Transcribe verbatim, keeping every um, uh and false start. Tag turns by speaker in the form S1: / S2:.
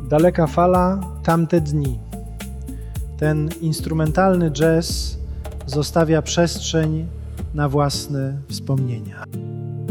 S1: Daleka fala, tamte dni. Ten instrumentalny jazz zostawia przestrzeń na własne wspomnienia.